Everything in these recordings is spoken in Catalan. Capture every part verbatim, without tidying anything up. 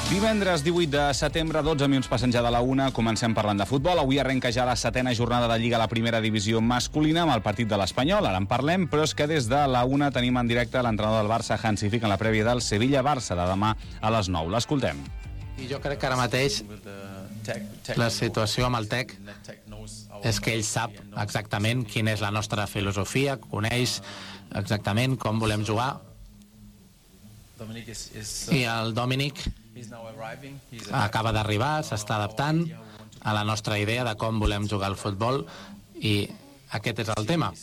Divendres divuit de setembre, dotze minuts passant ja de la una, comencem parlant de futbol. Avui arrenca ja la setena jornada de Lliga a la primera divisió masculina amb el partit de l'Espanyol. Ara en parlem, però és que des de la una tenim en directe l'entrenador del Barça, Hansi Flick, en la prèvia del Sevilla-Barça de demà a les nou. L'escoltem. I jo crec que ara mateix la situació amb el Tec és que ell sap exactament quina és la nostra filosofia, coneix exactament com volem jugar. I el Dominic acaba d'arribar, s'està adaptant a la nostra idea de com volem jugar al futbol i aquest és el tema.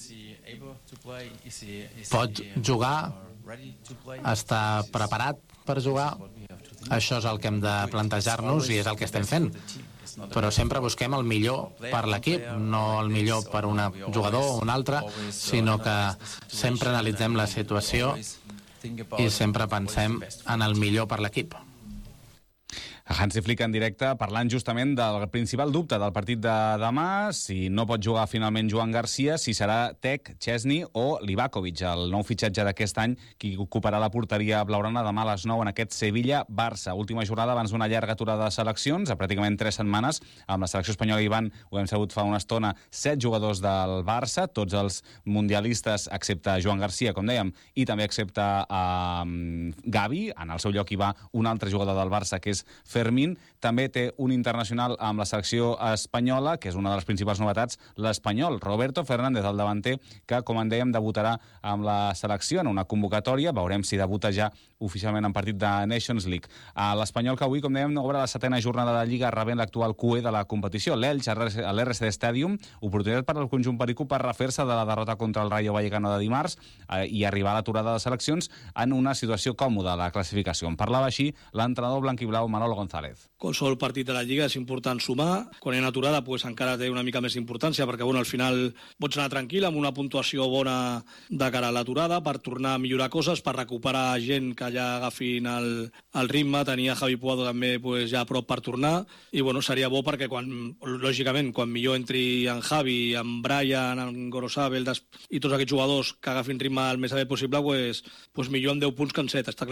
Pot jugar, està preparat per jugar, això és el que hem de plantejar-nos i és el que estem fent. Però sempre busquem el millor per l'equip, no el millor per un jugador o un altre, sinó que sempre analitzem la situació i sempre pensem en el millor per l'equip. Hansi Flick en directe parlant justament del principal dubte del partit de demà, si no pot jugar finalment Joan Garcia, si serà Tec, Chesney o Livakovic, el nou fitxatge d'aquest any, qui ocuparà la porteria blaugrana demà a les nou en aquest Sevilla-Barça. Última jornada abans d'una llarga aturada de seleccions, a pràcticament tres setmanes, amb la selecció espanyola hi van, ho hem sabut fa una estona, set jugadors del Barça, tots els mundialistes excepte Joan Garcia, com dèiem, i també excepte eh, Gavi, en el seu lloc hi va un altre jugador del Barça, que és Fermín. També té un internacional amb la selecció espanyola, que és una de les principals novetats, l'espanyol, Roberto Fernández, el davanter, que, com en dèiem, debutarà amb la selecció en una convocatòria. Veurem si debuta ja oficialment en partit de Nations League. L'espanyol que avui, com dèiem, obre la setena jornada de Lliga rebent l'actual Q E de la competició, l'Elx, a l'R C D Stadium, oportunitat per al conjunt perico per refer-se de la derrota contra el Rayo Vallecano de dimarts eh, i arribar a l'aturada de seleccions en una situació còmoda a la classificació. En parlava així l'entrenador blanquiblau Manolo González. Qualsevol partit de la Lliga és important sumar. Quan hi ha aturada pues, encara té una mica més importància perquè bueno, al final pots anar tranquil amb una puntuació bona de cara a l'aturada per tornar a millorar coses, per recuperar gent que ja agafin el, el ritme. Tenia Javi Puado també pues, ja a prop per tornar i bueno, seria bo perquè quan, lògicament quan millor entri en Javi, en Brian, en Gorosabel i tots aquests jugadors que agafin ritme el més aviat possible pues, pues millor amb deu punts que en set, està clar.